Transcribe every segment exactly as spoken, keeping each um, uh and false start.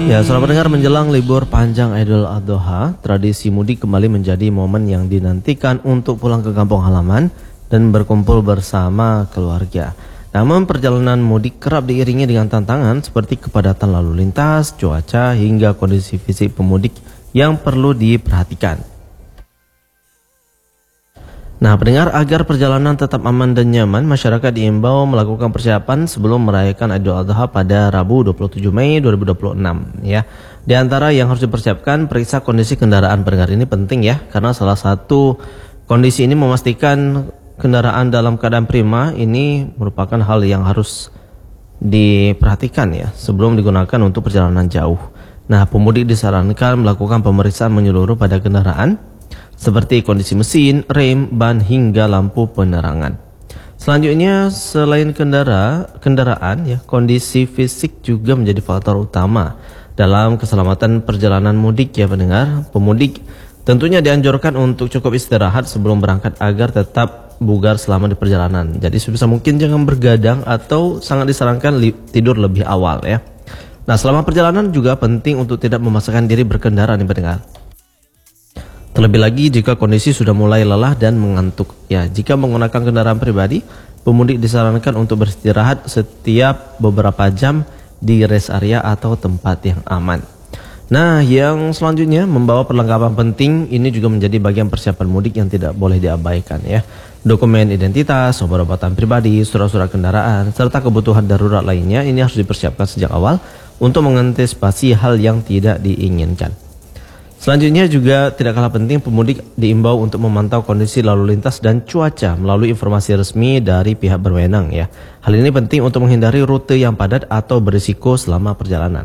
Ya, selamat mendengar menjelang libur panjang Idul Adha, tradisi mudik kembali menjadi momen yang dinantikan untuk pulang ke kampung halaman dan berkumpul bersama keluarga. Namun perjalanan mudik kerap diiringi dengan tantangan seperti kepadatan lalu lintas, cuaca, hingga kondisi fisik pemudik yang perlu diperhatikan. Nah, pendengar, agar perjalanan tetap aman dan nyaman, masyarakat diimbau melakukan persiapan sebelum merayakan Idul Adha pada Rabu dua puluh tujuh Mei dua ribu dua puluh enam ya. Di antara yang harus dipersiapkan, periksa kondisi kendaraan. Pendengar, ini penting ya, karena salah satu kondisi ini memastikan kendaraan dalam keadaan prima. Ini merupakan hal yang harus diperhatikan ya sebelum digunakan untuk perjalanan jauh. Nah, pemudik disarankan melakukan pemeriksaan menyeluruh pada kendaraan seperti kondisi mesin, rem, ban, hingga lampu penerangan. Selanjutnya, selain kendara, kendaraan, ya, kondisi fisik juga menjadi faktor utama dalam keselamatan perjalanan mudik ya pendengar. Pemudik tentunya dianjurkan untuk cukup istirahat sebelum berangkat agar tetap bugar selama di perjalanan. Jadi sebisa mungkin jangan bergadang atau sangat disarankan li tidur lebih awal ya. Nah, selama perjalanan juga penting untuk tidak memaksakan diri berkendara nih pendengar. Terlebih lagi jika kondisi sudah mulai lelah dan mengantuk. Ya, jika menggunakan kendaraan pribadi, pemudik disarankan untuk beristirahat setiap beberapa jam di rest area atau tempat yang aman. Nah, yang selanjutnya membawa perlengkapan penting. Ini juga menjadi bagian persiapan mudik yang tidak boleh diabaikan ya. Dokumen identitas, obat-obatan pribadi, surat-surat kendaraan, serta kebutuhan darurat lainnya ini harus dipersiapkan sejak awal untuk mengantisipasi hal yang tidak diinginkan. Selanjutnya juga tidak kalah penting, pemudik diimbau untuk memantau kondisi lalu lintas dan cuaca melalui informasi resmi dari pihak berwenang ya. Hal ini penting untuk menghindari rute yang padat atau berisiko selama perjalanan.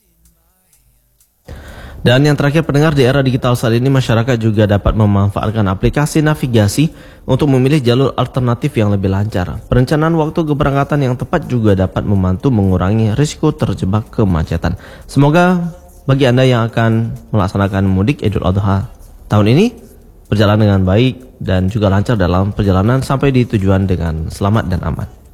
Dan yang terakhir pendengar, di era digital saat ini masyarakat juga dapat memanfaatkan aplikasi navigasi untuk memilih jalur alternatif yang lebih lancar. Perencanaan waktu keberangkatan yang tepat juga dapat membantu mengurangi risiko terjebak kemacetan. Semoga bagi Anda yang akan melaksanakan mudik Idul Adha tahun ini berjalan dengan baik dan juga lancar dalam perjalanan sampai di tujuan dengan selamat dan aman.